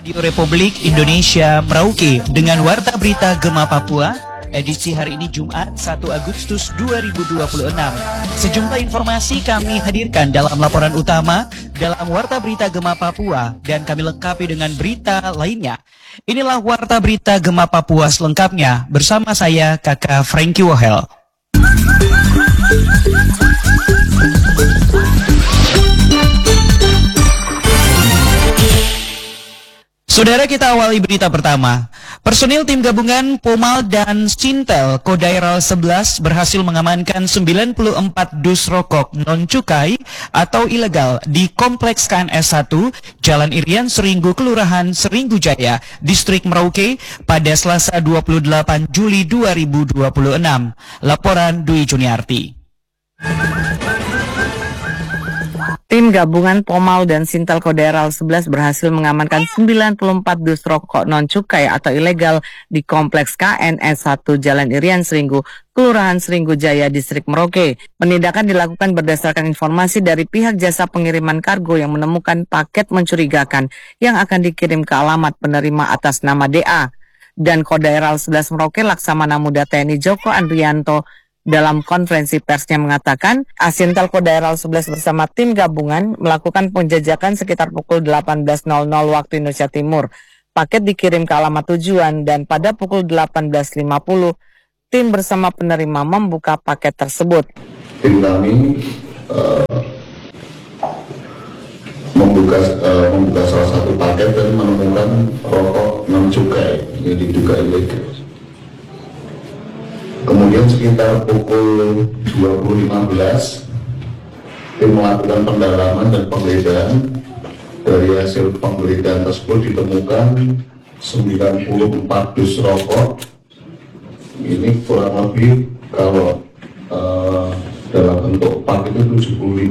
Radio Republik Indonesia Merauke dengan Warta Berita Gema Papua, edisi hari ini Jumat 1 Agustus 2026. Sejumlah informasi kami hadirkan dalam laporan utama dalam Warta Berita Gema Papua dan kami lengkapi dengan berita lainnya. Inilah Warta Berita Gema Papua selengkapnya bersama saya Kakak Frankie Wohel. Saudara, kita awali berita pertama. Personil tim gabungan Pomal dan Sintel Kodairal 11 berhasil mengamankan 94 dus rokok non-cukai atau ilegal di Kompleks KNS 1, Jalan Irian Seringgu, Kelurahan Seringgu Jaya, Distrik Merauke pada Selasa 28 Juli 2026. Laporan Dwi Juniarti. Tim gabungan Pomal dan Sintel Kodairal 11 berhasil mengamankan 94 dus rokok non-cukai atau ilegal di Kompleks KNS 1 Jalan Irian Seringgu, Kelurahan Seringgu Jaya, Distrik Merauke. Penindakan dilakukan berdasarkan informasi dari pihak jasa pengiriman kargo yang menemukan paket mencurigakan yang akan dikirim ke alamat penerima atas nama DA. Dan Kodairal 11 Merauke Laksamana Muda TNI Joko Andrianto dalam konferensi persnya mengatakan, Asintel Kodairal 11 bersama tim gabungan melakukan penjajakan sekitar pukul 18.00 waktu Indonesia Timur. Paket dikirim ke alamat tujuan dan pada pukul 18.50, tim bersama penerima membuka paket tersebut. Tim kami membuka salah satu paket dan menemukan rokok non-cukai yang diduga ilegal. Kemudian sekitar pukul 20.15, tim melakukan pendalaman dan penggeledahan. Dari hasil penggeledahan tersebut ditemukan 94 dus rokok. Ini kurang lebih kalau dalam bentuk pak itu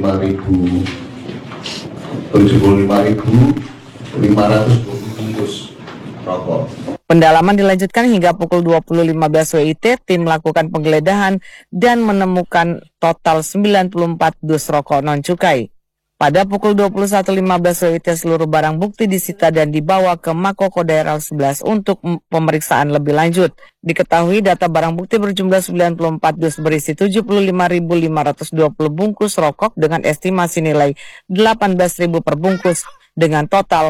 75.520 bungkus rokok. Pendalaman dilanjutkan hingga pukul 20.15 WIT, tim melakukan penggeledahan dan menemukan total 94 dus rokok non-cukai. Pada pukul 21.15 WIT, seluruh barang bukti disita dan dibawa ke Mako Kodairal 11 untuk pemeriksaan lebih lanjut. Diketahui data barang bukti berjumlah 94 dus berisi 75.520 bungkus rokok dengan estimasi nilai 18.000 per bungkus dengan total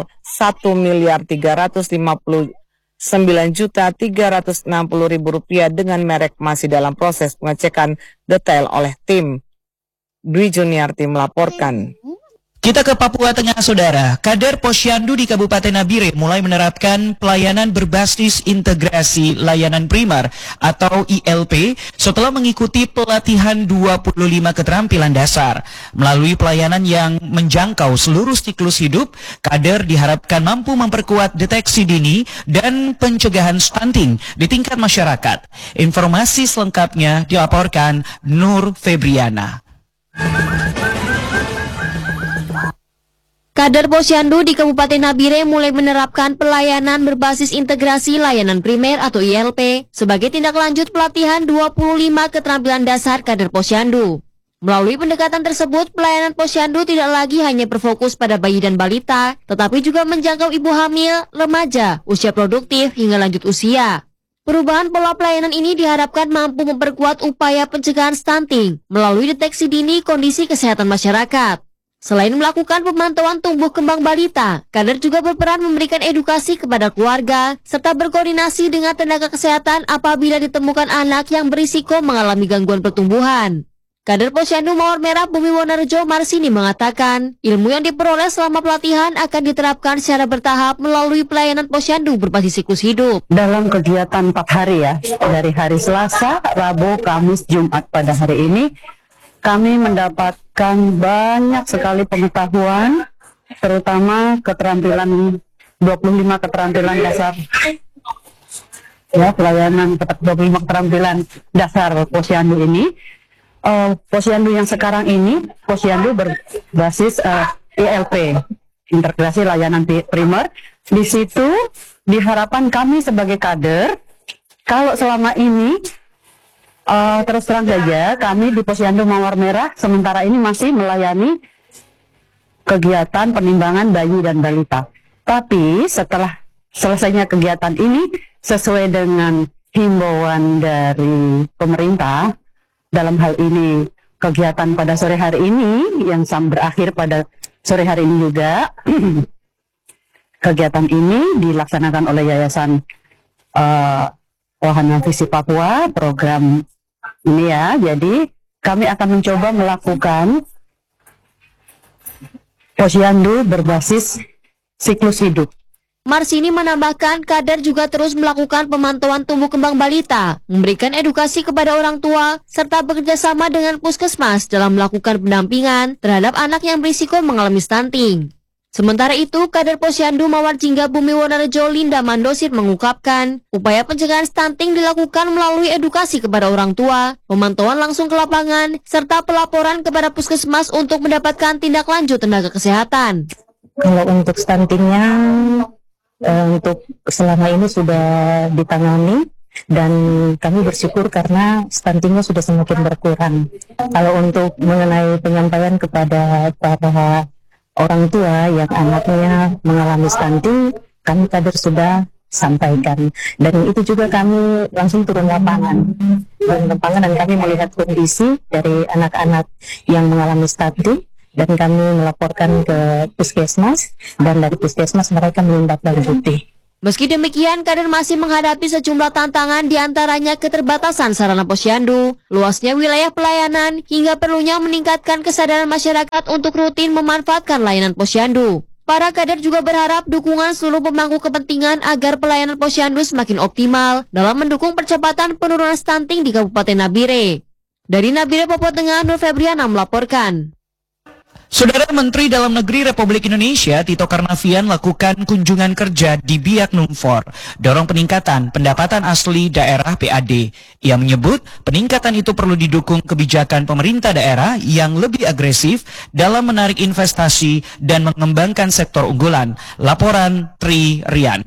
1.359.360.000 rupiah dengan merek masih dalam proses pengecekan detail oleh tim. Dwi Juniarti melaporkan. Kita ke Papua Tengah, Saudara. Kader Posyandu di Kabupaten Nabire mulai menerapkan pelayanan berbasis integrasi layanan primer atau ILP setelah mengikuti pelatihan 25 keterampilan dasar. Melalui pelayanan yang menjangkau seluruh siklus hidup, kader diharapkan mampu memperkuat deteksi dini dan pencegahan stunting di tingkat masyarakat. Informasi selengkapnya dilaporkan Nur Febriana. Kader Posyandu di Kabupaten Nabire mulai menerapkan pelayanan berbasis integrasi layanan primer atau ILP sebagai tindak lanjut pelatihan 25 keterampilan dasar kader Posyandu. Melalui pendekatan tersebut, pelayanan Posyandu tidak lagi hanya berfokus pada bayi dan balita, tetapi juga menjangkau ibu hamil, remaja, usia produktif hingga lanjut usia. Perubahan pola pelayanan ini diharapkan mampu memperkuat upaya pencegahan stunting melalui deteksi dini kondisi kesehatan masyarakat. Selain melakukan pemantauan tumbuh kembang balita, kader juga berperan memberikan edukasi kepada keluarga, serta berkoordinasi dengan tenaga kesehatan apabila ditemukan anak yang berisiko mengalami gangguan pertumbuhan. Kader Posyandu Mawar Merah Bumi Wonorejo Marsini mengatakan, ilmu yang diperoleh selama pelatihan akan diterapkan secara bertahap melalui pelayanan Posyandu berbasis siklus hidup. Dalam kegiatan 4 hari ya, dari hari Selasa, Rabu, Kamis, Jumat pada hari ini, kami mendapatkan banyak sekali pengetahuan, terutama keterampilan 25 keterampilan dasar. Ya, pelayanan 25 keterampilan dasar Posyandu ini. Posyandu yang sekarang ini, Posyandu berbasis ILP, integrasi layanan primer. Di situ diharapkan kami sebagai kader, kalau selama ini terus terang saja, kami di Posyandu Mawar Merah sementara ini masih melayani kegiatan penimbangan bayi dan balita. Tapi setelah selesainya kegiatan ini, sesuai dengan himbauan dari pemerintah, dalam hal ini kegiatan pada sore hari ini yang berakhir pada sore hari ini juga, kegiatan ini dilaksanakan oleh Yayasan Wahana Visi Papua, program ini ya. Jadi kami akan mencoba melakukan posyandu berbasis siklus hidup. Marsini menambahkan, Kader juga terus melakukan pemantauan tumbuh kembang balita, memberikan edukasi kepada orang tua, serta bekerja sama dengan puskesmas dalam melakukan pendampingan terhadap anak yang berisiko mengalami stunting. Sementara itu, Kader Posyandu Mawar Jingga Bumi Wonorejo Linda Mandosit mengungkapkan, upaya pencegahan stunting dilakukan melalui edukasi kepada orang tua, pemantauan langsung ke lapangan, serta pelaporan kepada puskesmas untuk mendapatkan tindak lanjut tenaga kesehatan. Kalau untuk stuntingnya, untuk selama ini sudah ditangani dan kami bersyukur karena stuntingnya sudah semakin berkurang. Kalau untuk mengenai penyampaian kepada para orang tua yang anaknya mengalami stunting, kami Kader sudah sampaikan, dan itu juga kami langsung turun lapangan dan kami melihat kondisi dari anak-anak yang mengalami stunting. Dan kami melaporkan ke puskesmas, dan dari puskesmas mereka menindaklanjuti. Meski demikian, Kader masih menghadapi sejumlah tantangan, diantaranya keterbatasan sarana posyandu, luasnya wilayah pelayanan, hingga perlunya meningkatkan kesadaran masyarakat untuk rutin memanfaatkan layanan posyandu. Para kader juga berharap dukungan seluruh pemangku kepentingan agar pelayanan posyandu semakin optimal dalam mendukung percepatan penurunan stunting di Kabupaten Nabire. Dari Nabire, Papua Tengah, Nur Febriana melaporkan. Saudara Menteri Dalam Negeri Republik Indonesia Tito Karnavian lakukan kunjungan kerja di Biak Numfor, dorong peningkatan pendapatan asli daerah PAD. Ia menyebut peningkatan itu perlu didukung kebijakan pemerintah daerah yang lebih agresif dalam menarik investasi dan mengembangkan sektor unggulan. Laporan Tri Rian.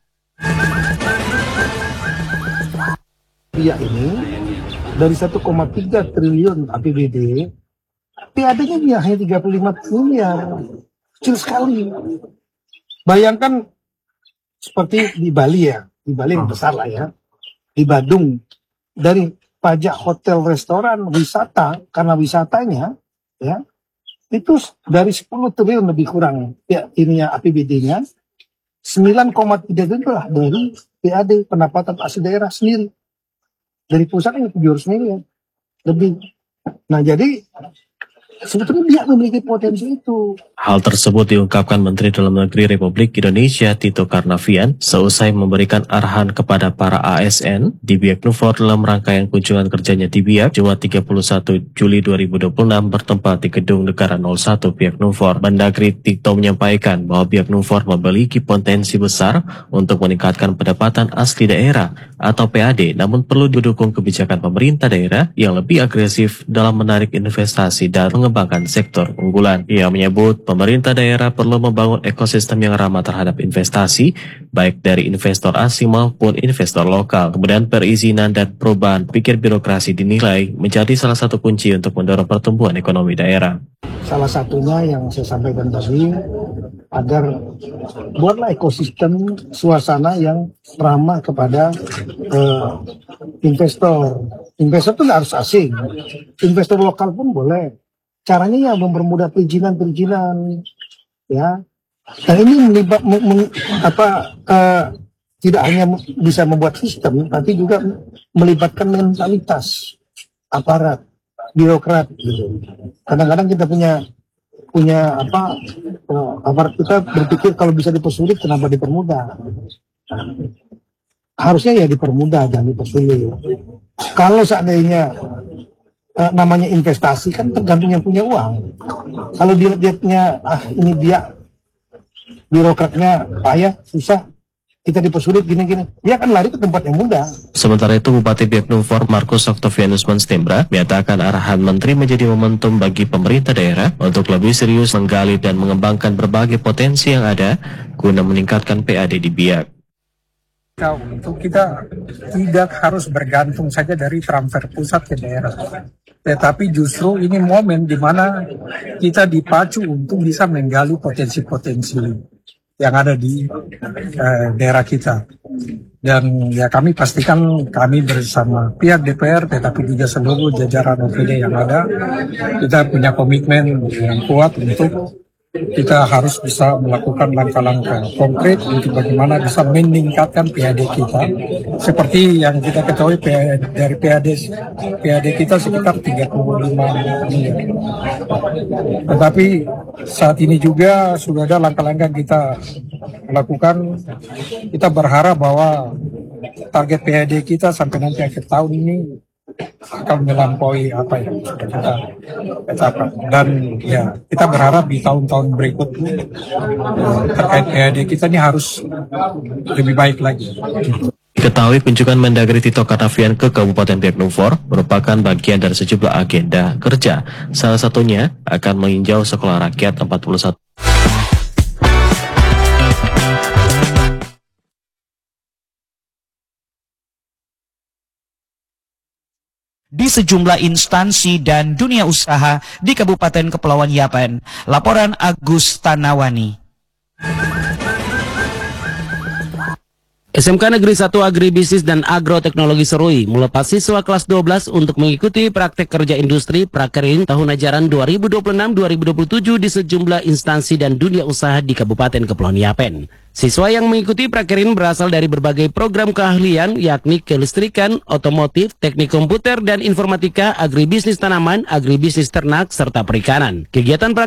Biak ini dari 1,3 triliun APBD, PAD-nya dia hanya 35 miliar, kecil sekali. Bayangkan seperti di Bali ya, di Bali yang besar lah ya, di Badung, dari pajak hotel, restoran, wisata, karena wisatanya, ya, itu dari 10 triliun lebih kurang, ya ininya APBD-nya, 9,3 triliun lah dari PAD, pendapatan asli daerah sendiri. Dari pusatnya 700 miliar lebih. Nah jadi sebetulnya dia memiliki potensi itu. Hal tersebut diungkapkan Menteri Dalam Negeri Republik Indonesia Tito Karnavian seusai memberikan arahan kepada para ASN di Biak Numfor dalam rangkaian kunjungan kerjanya di Biak Jumat 31 Juli 2026 bertempat di Gedung Negara 01 Biak Numfor. Mendagri Tito menyampaikan bahwa Biak Numfor memiliki potensi besar untuk meningkatkan pendapatan asli daerah atau PAD, namun perlu didukung kebijakan pemerintah daerah yang lebih agresif dalam menarik investasi dan mengembangkan sektor unggulan. Ia menyebut pemerintah daerah perlu membangun ekosistem yang ramah terhadap investasi, baik dari investor asing maupun investor lokal. Kemudian perizinan dan perubahan pikir birokrasi dinilai menjadi salah satu kunci untuk mendorong pertumbuhan ekonomi daerah. Salah satunya yang saya sampaikan tadi, agar buatlah ekosistem suasana yang ramah kepada investor. Investor itu nggak harus asing, investor lokal pun boleh. Caranya ya mempermudah perizinan, ya. Dan ini tidak hanya bisa membuat sistem, tapi juga melibatkan mentalitas aparat, birokrat. Gitu. Kadang-kadang kita punya aparat kita berpikir kalau bisa dipersulit, kenapa dipermudah? Harusnya ya dipermudah, jangan dipersulit. Kalau seandainya namanya investasi kan tergantung yang punya uang. Kalau dilihatnya ini dia birokratnya payah, susah, kita dipersulit gini-gini, dia akan lari ke tempat yang mudah. Sementara itu Bupati Biak Numfor Markus Octavianus Manstembra menyatakan arahan Menteri menjadi momentum bagi pemerintah daerah untuk lebih serius menggali dan mengembangkan berbagai potensi yang ada guna meningkatkan PAD di Biak. Untuk kita tidak harus bergantung saja dari transfer pusat ke daerah, tetapi justru ini momen di mana kita dipacu untuk bisa menggali potensi-potensi yang ada di daerah kita. Dan ya kami pastikan kami bersama pihak DPR tetapi juga seluruh jajaran OPD yang ada, kita punya komitmen yang kuat untuk kita harus bisa melakukan langkah-langkah konkret untuk bagaimana bisa meningkatkan PAD kita. Seperti yang kita ketahui dari PAD kita sekitar 35 miliar. Tetapi saat ini juga sudah ada langkah-langkah kita lakukan. Kita berharap bahwa target PAD kita sampai nanti akhir tahun ini akan melampaui apa yang sudah kita capai. Dan ya kita berharap di tahun-tahun berikutnya terkait PAD kita ini harus lebih baik lagi. Diketahui kunjungan Mendagri Tito Karnavian ke Kabupaten Biak Numfor merupakan bagian dari sejumlah agenda kerja. Salah satunya akan meninjau Sekolah Rakyat 41. Di sejumlah instansi dan dunia usaha di Kabupaten Kepulauan Yapen. Laporan Agus Tanawani. SMK Negeri 1 Agribisnis dan Agroteknologi Serui melepas siswa kelas 12 untuk mengikuti praktek kerja industri prakerin tahun ajaran 2026-2027 di sejumlah instansi dan dunia usaha di Kabupaten Kepulauan Yapen. Siswa yang mengikuti prakerin berasal dari berbagai program keahlian yakni kelistrikan, otomotif, teknik komputer dan informatika, agribisnis tanaman, agribisnis ternak, serta perikanan. Kegiatan